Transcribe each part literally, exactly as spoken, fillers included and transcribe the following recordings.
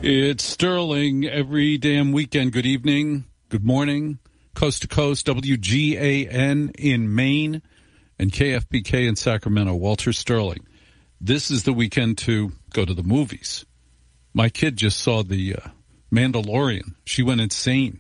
It's Sterling every damn weekend. Good evening, good morning, coast to coast, W G A N in Maine and K F B K in Sacramento. Walter Sterling. This is the weekend to go to the movies. My kid just saw the uh, Mandalorian. She went insane.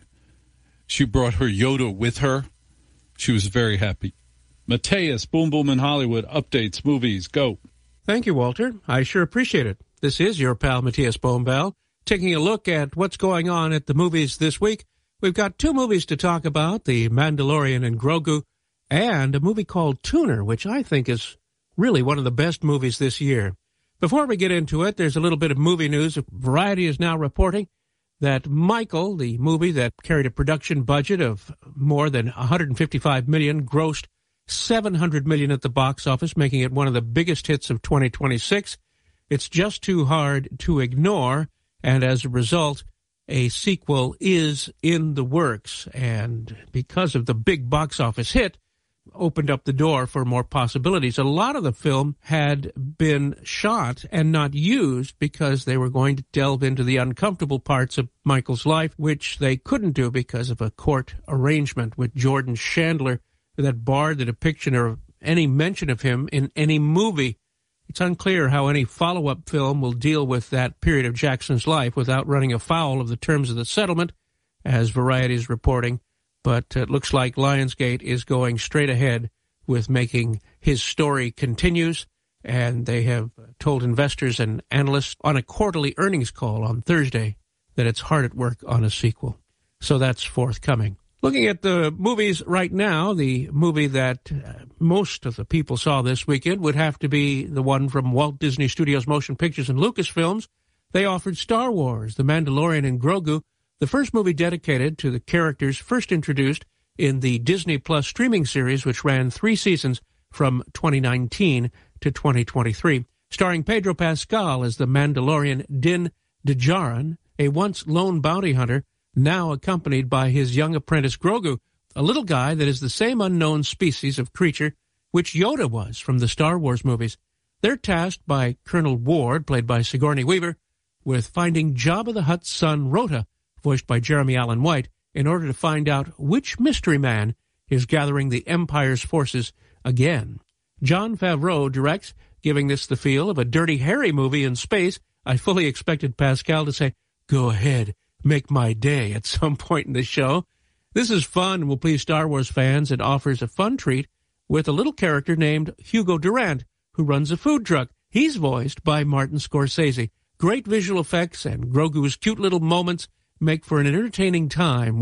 She brought her Yoda with her. She was very happy. Mateus, Boom Boom in Hollywood, updates, movies, go. Thank you, Walter. I sure appreciate it. This is your pal, Matthias Bombell, taking a look at what's going on at the movies this week. We've got two movies to talk about, The Mandalorian and Grogu, and a movie called Tuner, which I think is really one of the best movies this year. Before we get into it, there's a little bit of movie news. Variety is now reporting that Michael, the movie that carried a production budget of more than one hundred fifty-five million dollars, grossed seven hundred million dollars at the box office, making it one of the biggest hits of twenty twenty-six. It's just too hard to ignore, and as a result, a sequel is in the works. And because of the big box office hit, opened up the door for more possibilities. A lot of the film had been shot and not used because they were going to delve into the uncomfortable parts of Michael's life, which they couldn't do because of a court arrangement with Jordan Chandler that barred the depiction or any mention of him in any movie. It's unclear how any follow-up film will deal with that period of Jackson's life without running afoul of the terms of the settlement, as Variety is reporting. But it looks like Lionsgate is going straight ahead with making his story continues, and they have told investors and analysts on a quarterly earnings call on Thursday that it's hard at work on a sequel. So that's forthcoming. Looking at the movies right now, the movie that uh, most of the people saw this weekend would have to be the one from Walt Disney Studios Motion Pictures and Lucasfilms. They offered Star Wars, The Mandalorian and Grogu, the first movie dedicated to the characters first introduced in the Disney Plus streaming series, which ran three seasons from twenty nineteen to twenty twenty-three. Starring Pedro Pascal as the Mandalorian Din Djarin, a once lone bounty hunter, now accompanied by his young apprentice Grogu, a little guy that is the same unknown species of creature which Yoda was from the Star Wars movies. They're tasked by Colonel Ward, played by Sigourney Weaver, with finding Jabba the Hutt's son Rota, voiced by Jeremy Allen White, in order to find out which mystery man is gathering the Empire's forces again. Jon Favreau directs, giving this the feel of a Dirty Harry movie in space. I fully expected Pascal to say, "Go ahead, make my day," at some point in the show. This is fun and will please Star Wars fans and offers a fun treat with a little character named Hugo Durant, who runs a food truck. He's voiced by Martin Scorsese. Great visual effects and Grogu's cute little moments make for an entertaining time